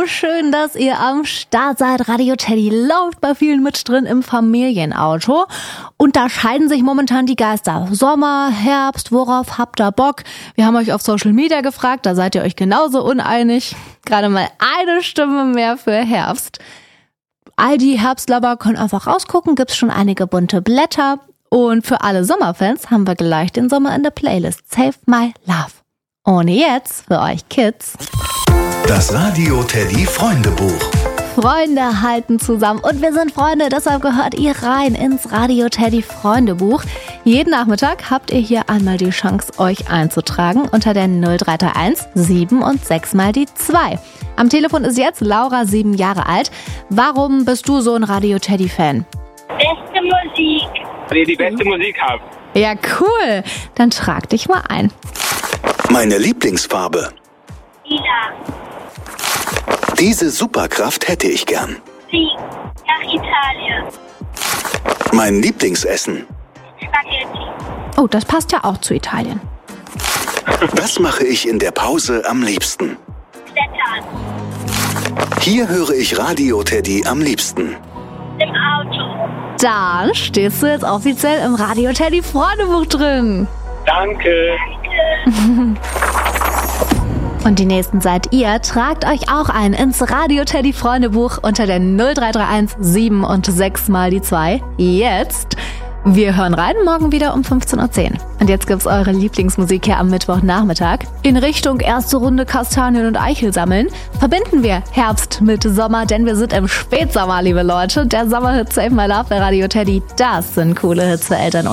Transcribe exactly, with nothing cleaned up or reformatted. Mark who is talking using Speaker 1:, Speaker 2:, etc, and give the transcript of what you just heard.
Speaker 1: so schön, dass ihr am Start seid. Radio Teddy läuft bei vielen mit drin im Familienauto. Und da scheiden sich momentan die Geister. Sommer, Herbst, worauf habt ihr Bock? Wir haben euch auf Social Media gefragt, da seid ihr euch genauso uneinig. Gerade mal eine Stimme mehr für Herbst. All die Herbstlover können einfach rausgucken, gibt's schon einige bunte Blätter. Und für alle Sommerfans haben wir gleich den Sommer in der Playlist Save My Love. Und jetzt für euch Kids
Speaker 2: das Radio Teddy Freundebuch.
Speaker 1: Freunde halten zusammen und wir sind Freunde, deshalb gehört ihr rein ins Radio Teddy Freundebuch. Jeden Nachmittag habt ihr hier einmal die Chance, euch einzutragen unter der null drei drei eins sieben und sechs mal die zwei. Am Telefon ist jetzt Laura, sieben Jahre alt. Warum bist du so ein Radio Teddy Fan?
Speaker 3: Beste Musik.
Speaker 4: Weil ihr die beste Musik habt.
Speaker 1: Ja, cool. Dann trag dich mal ein.
Speaker 2: Meine Lieblingsfarbe.
Speaker 3: Lila.
Speaker 2: Diese Superkraft hätte ich gern.
Speaker 3: Fliegen. Nach Italien.
Speaker 2: Mein Lieblingsessen.
Speaker 3: Spaghetti.
Speaker 1: Oh, das passt ja auch zu Italien.
Speaker 2: Was mache ich in der Pause am liebsten?
Speaker 3: Klettern.
Speaker 2: Hier höre ich Radio Teddy am liebsten.
Speaker 3: Im Auto.
Speaker 1: Dann stehst du jetzt offiziell im Radio Teddy Freundebuch drin.
Speaker 4: Danke.
Speaker 3: Danke.
Speaker 1: Und die nächsten seid ihr. Tragt euch auch ein ins Radio Teddy Freundebuch unter der null drei drei eins sieben und sechs mal die zwei. Jetzt. Wir hören rein morgen wieder um fünfzehn Uhr zehn. Und jetzt gibt's eure Lieblingsmusik hier am Mittwochnachmittag. In Richtung erste Runde Kastanien und Eichel sammeln verbinden wir Herbst mit Sommer, denn wir sind im Spätsommer, liebe Leute. Der Sommerhit Save My Love bei Radio Teddy, das sind coole Hits für Eltern und